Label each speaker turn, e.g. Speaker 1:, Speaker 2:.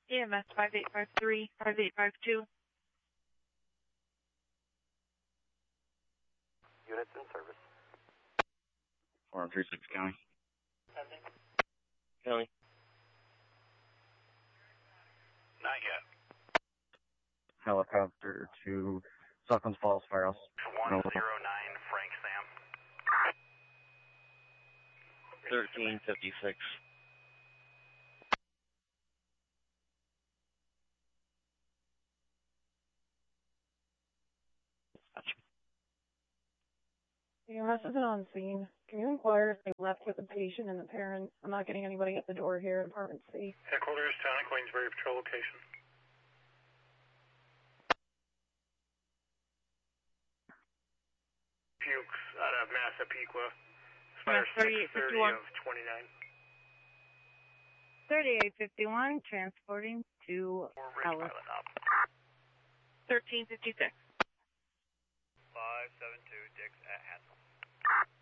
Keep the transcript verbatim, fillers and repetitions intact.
Speaker 1: E M S five eight five three, five eight five two.
Speaker 2: Units in service.
Speaker 3: four oh three six County.
Speaker 2: County. Not yet.
Speaker 3: Helicopter to Sucklands Falls Firehouse.
Speaker 2: one zero nine Frank Sam.
Speaker 3: thirteen fifty-six.
Speaker 4: E M S isn't on scene. Can you inquire if they left with the patient and the parent? I'm not getting anybody at the door here at Apartment C.
Speaker 5: Headquarters, Town of Queensbury Patrol location. Pukes out of Massapequa. Spire six thirty of twenty-nine.
Speaker 1: thirty-eight fifty-one, transporting to Alice. thirteen fifty-six.
Speaker 2: five seven two Dix at Hansel.